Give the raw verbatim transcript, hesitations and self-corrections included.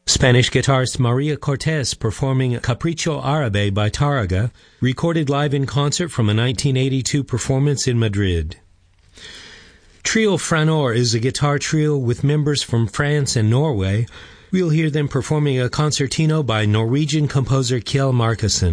Spanish guitarist Maria Cortez performing Capricho Árabe by Tárrega, recorded live in concert from a nineteen eighty-two performance in Madrid. Trio Franor is a guitar trio with members from France and Norway. We'll hear them performing a concertino by Norwegian composer Kjell Markussen.